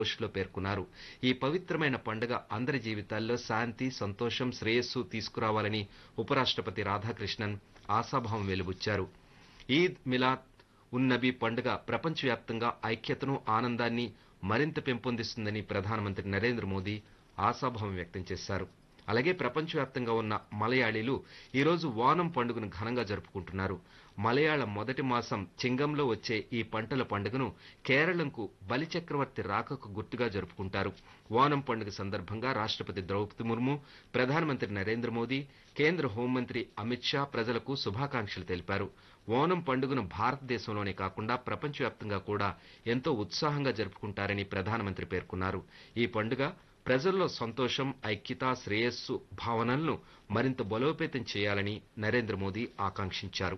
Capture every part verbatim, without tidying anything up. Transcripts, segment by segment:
పోస్టులో పేర్కొన్నారు. ఈ పవిత్రమైన పండుగ అందరి జీవితాల్లో శాంతి, సంతోషం, శ్రేయస్సు తీసుకురావాలని ఉపరాష్ట్రపతి రాధాకృష్ణన్ ఆశాభావం వెలిబుచ్చారు. ఈద్ మిలాద్ ఉన్ నబీ పండుగ ప్రపంచవ్యాప్తంగా ఐక్యతను, ఆనందాన్ని మరింత పెంపొందిస్తుందని ప్రధానమంత్రి నరేంద్ర మోదీ ఆశాభావం వ్యక్తం చేశారు. అలాగే ప్రపంచవ్యాప్తంగా ఉన్న మలయాళీలు ఈరోజు ఓనం పండుగను ఘనంగా జరుపుకుంటున్నారు. మలయాళం మొదటి మాసం చింగంలో వచ్చే ఈ పంటల పండుగను కేరళంకు బలిచక్రవర్తి రాకకు గుర్తుగా జరుపుకుంటారు. ఓనం పండుగ సందర్భంగా రాష్ట్రపతి ద్రౌపది ముర్ము, ప్రధానమంత్రి నరేంద్ర మోదీ, కేంద్ర హోంమంత్రి అమిత్ షా ప్రజలకు శుభాకాంక్షలు తెలిపారు. ఓనం పండుగను భారతదేశంలోనే కాకుండా ప్రపంచవ్యాప్తంగా కూడా ఎంతో ఉత్సాహంగా జరుపుకుంటారని ప్రధానమంత్రి పేర్కొన్నారు. ఈ పండుగ ప్రజల్లో సంతోషం, ఐక్యత, శ్రేయస్సు భావనలను మరింత బలోపేతం చేయాలని నరేంద్ర మోదీ ఆకాంక్షించారు.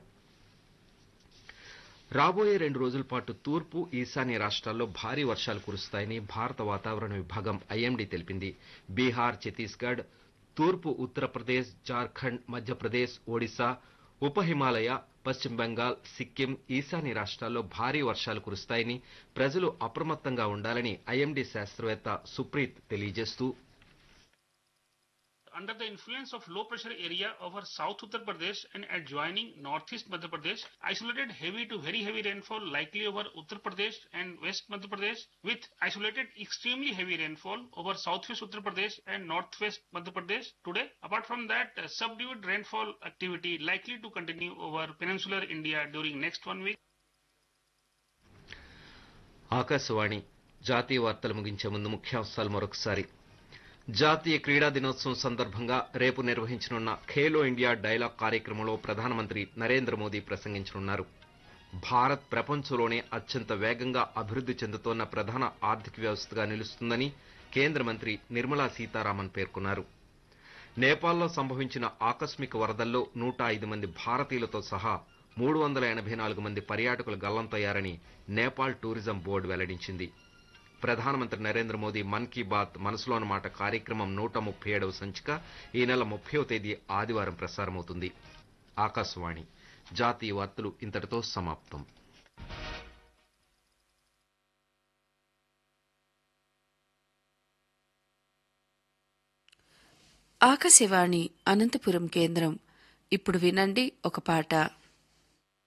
రాబోయే రెండు రోజుల పాటు తూర్పు, ఈశాన్య రాష్ట్రాల్లో భారీ వర్షాలు కురుస్తాయని భారత వాతావరణ విభాగం ఐఎండీ తెలిపింది. బీహార్, ఛత్తీస్గఢ్, తూర్పు ఉత్తరప్రదేశ్, జార్ఖండ్, మధ్యప్రదేశ్, ఒడిశా, ఉప హిమాలయ, పశ్చిమ బెంగాల్, సిక్కిం, ఈశాన్య రాష్ట్రాల్లో భారీ వర్షాలు కురుస్తాయని, ప్రజలు అప్రమత్తంగా ఉండాలని ఐఎండీ శాస్త్రవేత్త సుప్రీత్ తెలియజేస్తూ, under the influence of low pressure area over South Uttar Pradesh and adjoining northeast Madhya Pradesh, isolated heavy to very heavy rainfall likely over Uttar Pradesh and West Madhya Pradesh, with isolated extremely heavy rainfall over southwest Uttar Pradesh and northwest Madhya Pradesh today. Apart from that, uh, subdued rainfall activity likely to continue over peninsular India during next one week. Akashvani జాతీయ వార్తలు ముగించే ముందు ముఖ్యాంశాలు మరొకసారి. జాతీయ క్రీడా దినోత్సవం సందర్భంగా రేపు నిర్వహించనున్న ఖేలో ఇండియా డైలాగ్ కార్యక్రమంలో ప్రధానమంత్రి నరేంద్ర మోదీ ప్రసంగించనున్నారు. భారత్ ప్రపంచంలోనే అత్యంత వేగంగా అభివృద్ధి చెందుతోన్న ప్రధాన ఆర్థిక వ్యవస్థగా నిలుస్తుందని కేంద్ర మంత్రి నిర్మలా సీతారామన్ పేర్కొన్నారు. నేపాల్లో సంభవించిన ఆకస్మిక వరదల్లో నూట ఐదు మంది భారతీయులతో సహా మూడు వందల ఎనభై నాలుగు మంది పర్యాటకులు గల్లంతయ్యారని నేపాల్ టూరిజం బోర్డు వెల్లడించింది. ప్రధానమంత్రి నరేంద్ర మోదీ మన్ కీ బాత్ మనసులోని మాట కార్యక్రమం నూట ముప్పై ఏడవ సంచిక ఈ నెల ముప్పైవ తేదీ ఆదివారం ప్రసారమవుతుంది. ఆకాశవాణి జాతీయ వార్తలు ఇంతటితో సమాప్తం. ఆకాశవాణి అనంతపురం కేంద్రం. ఇప్పుడు వినండి ఒక పాట.